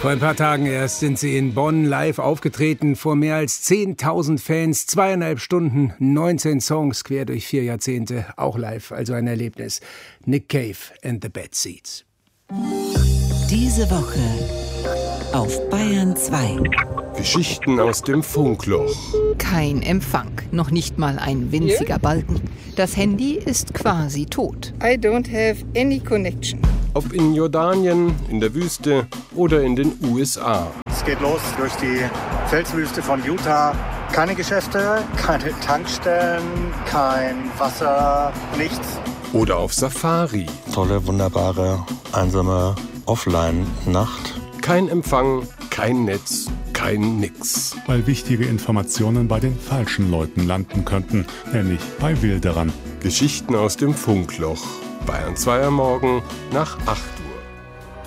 Vor ein paar Tagen erst sind sie in Bonn live aufgetreten, vor mehr als 10.000 Fans, 2,5 Stunden, 19 Songs quer durch 4 Jahrzehnte, auch live, also ein Erlebnis. Nick Cave and the Bad Seeds. Diese Woche auf Bayern 2. Geschichten aus dem Funkloch. Kein Empfang, noch nicht mal ein winziger Balken. Das Handy ist quasi tot. I don't have any connection. Ob in Jordanien, in der Wüste oder in den USA. Es geht los durch die Felswüste von Utah. Keine Geschäfte, keine Tankstellen, kein Wasser, nichts. Oder auf Safari. Tolle, wunderbare, einsame Offline-Nacht. Kein Empfang, kein Netz, kein Nix. Weil wichtige Informationen bei den falschen Leuten landen könnten, nämlich bei Wilderern. Geschichten aus dem Funkloch. Bayern 2 am Morgen nach 8 Uhr.